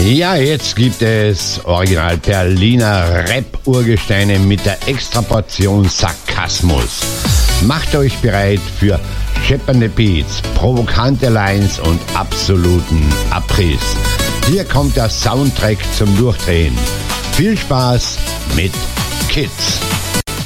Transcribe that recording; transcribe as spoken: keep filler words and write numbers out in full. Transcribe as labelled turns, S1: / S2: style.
S1: Ja, jetzt gibt es Original Berliner Rap-Urgesteine mit der Extraportion Sarkasmus. Macht euch bereit für scheppernde Beats, provokante Lines und absoluten Abriss. Hier kommt der Soundtrack zum Durchdrehen. Viel Spaß mit Kids.